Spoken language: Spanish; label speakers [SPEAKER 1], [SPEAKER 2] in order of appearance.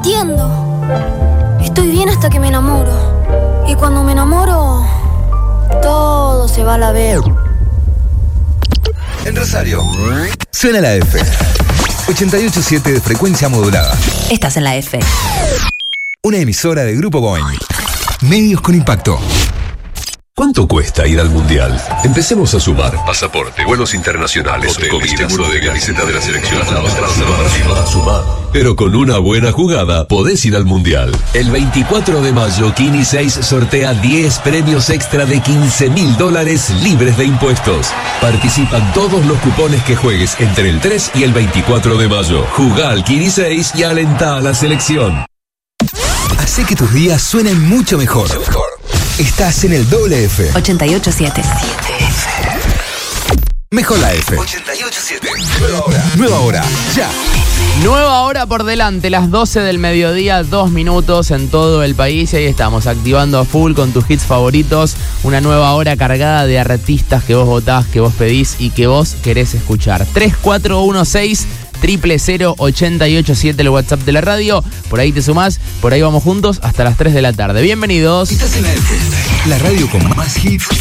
[SPEAKER 1] entiendo. Estoy bien hasta que me enamoro. Y cuando me enamoro, todo se va a la vez.
[SPEAKER 2] En Rosario, suena la F. 88.7 de frecuencia modulada.
[SPEAKER 3] Estás en la F.
[SPEAKER 2] Una emisora de Grupo Boeing. Medios con impacto.
[SPEAKER 4] ¿Cuánto cuesta ir al Mundial? Empecemos a sumar. Pasaporte, vuelos internacionales, comida, seguro de camiseta de la selección. Sumar. Pero con una buena jugada podés ir al Mundial. El 24 de mayo, Kini 6 sortea 10 premios extra de $15.000 libres de impuestos. Participan todos los cupones que juegues entre el 3 y el 24 de mayo. Jugá al Kini 6 y alentá a la selección.
[SPEAKER 2] Hacé que tus días suenen mucho mejor. Estás en el doble F.
[SPEAKER 3] 88.7.
[SPEAKER 2] Mejor la F. 88.7. Nueva hora. Ya.
[SPEAKER 5] Nueva hora por delante, las 12 del mediodía, 2 minutos en todo el país. Y ahí estamos, activando a full con tus hits favoritos. Una nueva hora cargada de artistas que vos votás, que vos pedís y que vos querés escuchar. 3416-00887, el WhatsApp de la radio. Por ahí te sumás, por ahí vamos juntos hasta las 3 de la tarde. Bienvenidos.
[SPEAKER 2] Estás en la F. La radio con más hits.